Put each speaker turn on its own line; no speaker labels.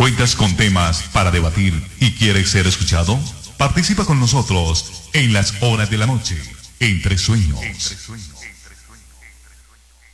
¿Cuentas con temas para debatir y quieres ser escuchado? Participa con nosotros en las horas de la noche, entre sueños.